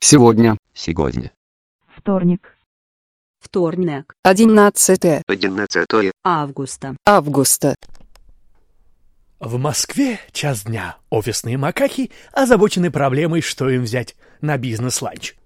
Сегодня. Сегодня. Вторник. Вторник. 11 Августа. В Москве час дня. Офисные макаки озабочены проблемой, что им взять на бизнес-ланч.